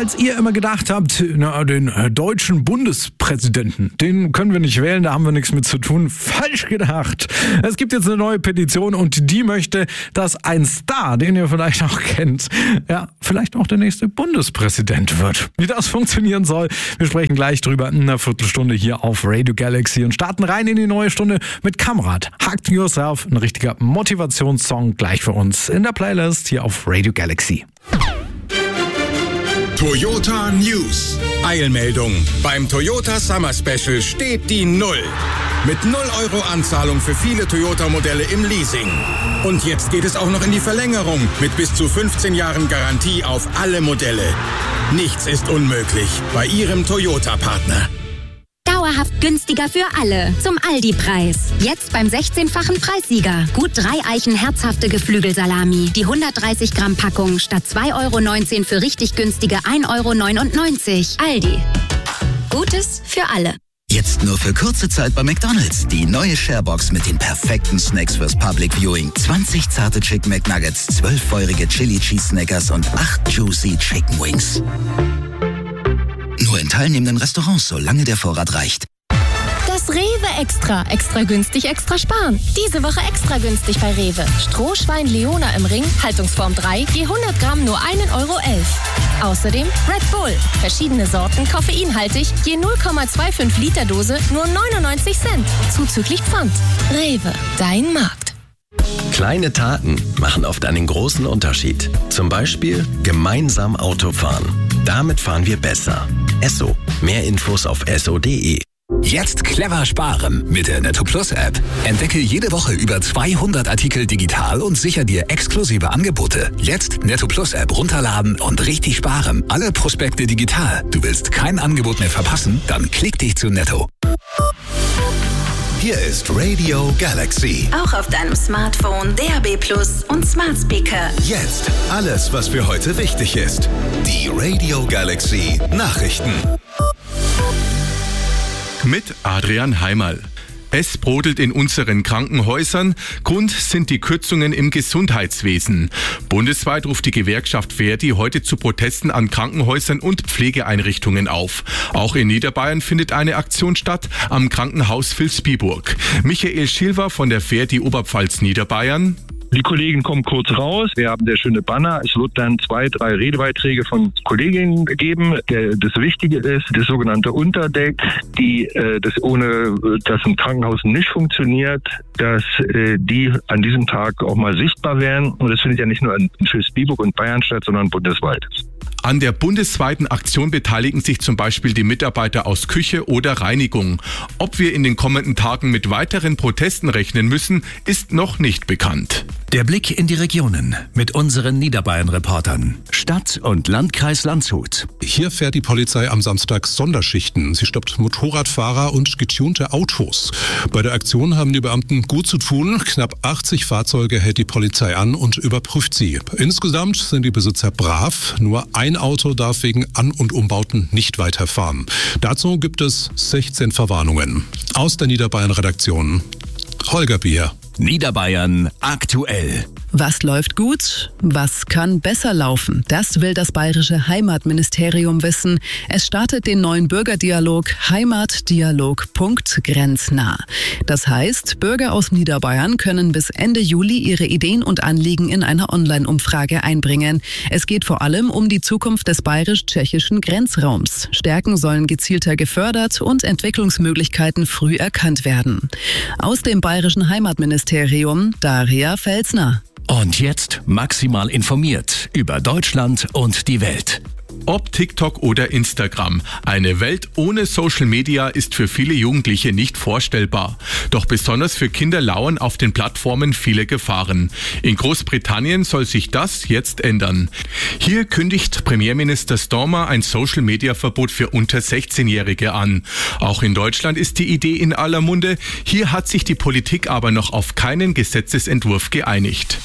falls ihr immer gedacht habt, den deutschen Bundespräsidenten, den können wir nicht wählen, da haben wir nichts mit zu tun. Falsch gedacht. Es gibt jetzt eine neue Petition und die möchte, dass ein Star, den ihr vielleicht auch kennt, ja, vielleicht auch der nächste Bundespräsident wird. Wie das funktionieren soll, wir sprechen gleich drüber in einer Viertelstunde hier auf Radio Galaxy und starten rein in die neue Stunde mit Kamrat. Hug Yourself, ein richtiger Motivationssong gleich für uns in der Playlist hier auf Radio Galaxy. Toyota News. Eilmeldung. Beim Toyota Summer Special steht die Null. Mit 0 € Anzahlung für viele Toyota-Modelle im Leasing. Und jetzt geht es auch noch in die Verlängerung mit bis zu 15 Jahren Garantie auf alle Modelle. Nichts ist unmöglich bei Ihrem Toyota-Partner. Dauerhaft günstiger für alle. Zum Aldi-Preis. Jetzt beim 16-fachen Preissieger. Gut 3 Eichen herzhafte Geflügelsalami. Die 130 Gramm Packung statt 2,19 € für richtig günstige 1,99 €. Aldi. Gutes für alle. Jetzt nur für kurze Zeit bei McDonald's. Die neue Sharebox mit den perfekten Snacks fürs Public Viewing. 20 zarte Chicken McNuggets, 12 feurige Chili Cheese Snackers und 8 Juicy Chicken Wings. Nur in teilnehmenden Restaurants, solange der Vorrat reicht. Das Rewe Extra. Extra günstig, extra sparen. Diese Woche extra günstig bei Rewe. Strohschwein Leona im Ring, Haltungsform 3, je 100 Gramm nur 1,11 €. Außerdem Red Bull. Verschiedene Sorten, koffeinhaltig, je 0,25 Liter Dose, nur 99 Cent. Zuzüglich Pfand. Rewe, dein Markt. Kleine Taten machen oft einen großen Unterschied. Zum Beispiel gemeinsam Auto fahren. Damit fahren wir besser. Esso. Mehr Infos auf esso.de. Jetzt clever sparen mit der Netto Plus App. Entdecke jede Woche über 200 Artikel digital und sicher dir exklusive Angebote. Jetzt Netto Plus App runterladen und richtig sparen. Alle Prospekte digital. Du willst kein Angebot mehr verpassen? Dann klick dich zu Netto. Hier ist Radio Galaxy. Auch auf deinem Smartphone, DAB+ und Smart Speaker. Jetzt alles, was für heute wichtig ist. Die Radio Galaxy Nachrichten. Mit Adrian Heimerl. Es brodelt in unseren Krankenhäusern. Grund sind die Kürzungen im Gesundheitswesen. Bundesweit ruft die Gewerkschaft Verdi heute zu Protesten an Krankenhäusern und Pflegeeinrichtungen auf. Auch in Niederbayern findet eine Aktion statt am Krankenhaus Vilsbiburg. Michael Schilver von der Verdi Oberpfalz Niederbayern. Die Kollegen kommen kurz raus. Wir haben sehr schöne Banner. Es wird dann 2, 3 Redebeiträge von Kolleginnen geben. Das Wichtige ist das sogenannte Unterdeck, das ohne das im Krankenhaus nicht funktioniert, dass die an diesem Tag auch mal sichtbar werden. Und das findet ja nicht nur in Vilsbiburg und Bayern statt, sondern bundesweit. An der bundesweiten Aktion beteiligen sich zum Beispiel die Mitarbeiter aus Küche oder Reinigung. Ob wir in den kommenden Tagen mit weiteren Protesten rechnen müssen, ist noch nicht bekannt. Der Blick in die Regionen mit unseren Niederbayern-Reportern. Stadt- und Landkreis Landshut. Hier fährt die Polizei am Samstag Sonderschichten. Sie stoppt Motorradfahrer und getunte Autos. Bei der Aktion haben die Beamten gut zu tun. Knapp 80 Fahrzeuge hält die Polizei an und überprüft sie. Insgesamt sind die Besitzer brav. Nur ein Auto darf wegen An- und Umbauten nicht weiterfahren. Dazu gibt es 16 Verwarnungen. Aus der Niederbayern-Redaktion Holger Bier. Niederbayern aktuell. Was läuft gut? Was kann besser laufen? Das will das bayerische Heimatministerium wissen. Es startet den neuen Bürgerdialog Heimatdialog.grenznah. Das heißt, Bürger aus Niederbayern können bis Ende Juli ihre Ideen und Anliegen in einer Online-Umfrage einbringen. Es geht vor allem um die Zukunft des bayerisch-tschechischen Grenzraums. Stärken sollen gezielter gefördert und Entwicklungsmöglichkeiten früh erkannt werden. Aus dem bayerischen Heimatministerium Daria Felsner. Und jetzt maximal informiert über Deutschland und die Welt. Ob TikTok oder Instagram, eine Welt ohne Social Media ist für viele Jugendliche nicht vorstellbar. Doch besonders für Kinder lauern auf den Plattformen viele Gefahren. In Großbritannien soll sich das jetzt ändern. Hier kündigt Premierminister Starmer ein Social-Media-Verbot für unter 16-Jährige an. Auch in Deutschland ist die Idee in aller Munde. Hier hat sich die Politik aber noch auf keinen Gesetzesentwurf geeinigt.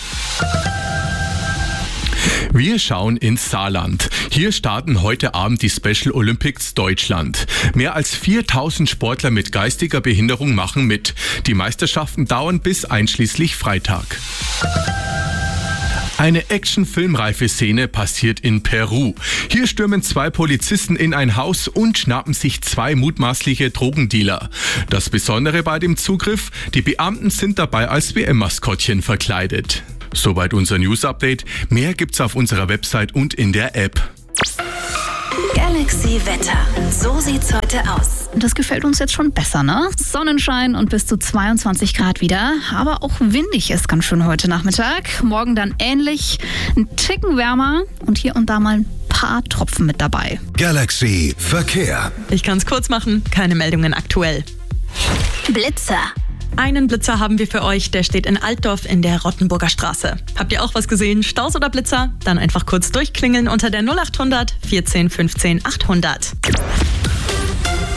Wir schauen ins Saarland. Hier starten heute Abend die Special Olympics Deutschland. Mehr als 4000 Sportler mit geistiger Behinderung machen mit. Die Meisterschaften dauern bis einschließlich Freitag. Eine actionfilmreife Szene passiert in Peru. Hier stürmen 2 Polizisten in ein Haus und schnappen sich 2 mutmaßliche Drogendealer. Das Besondere bei dem Zugriff, die Beamten sind dabei als WM-Maskottchen verkleidet. Soweit unser News-Update. Mehr gibt's auf unserer Website und in der App. Galaxy Wetter. So sieht's heute aus. Das gefällt uns jetzt schon besser, ne? Sonnenschein und bis zu 22 Grad wieder. Aber auch windig ist ganz schön heute Nachmittag. Morgen dann ähnlich, ein Ticken wärmer und hier und da mal ein paar Tropfen mit dabei. Galaxy Verkehr. Ich kann's kurz machen, keine Meldungen aktuell. Blitzer. Einen Blitzer haben wir für euch, der steht in Altdorf in der Rottenburger Straße. Habt ihr auch was gesehen? Staus oder Blitzer? Dann einfach kurz durchklingeln unter der 0800 14 15 800.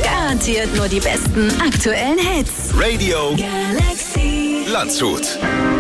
Garantiert nur die besten aktuellen Hits. Radio Galaxy Landshut.